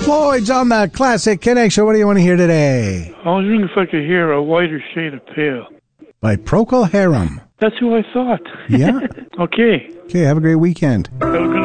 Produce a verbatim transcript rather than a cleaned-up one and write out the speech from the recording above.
Floyd's on the Classic Connection. What do you want to hear today? I was wondering if I could hear A Whiter Shade of Pale. By Procol Harum. That's who I thought. Yeah? Okay. Okay, have a great weekend. Have a good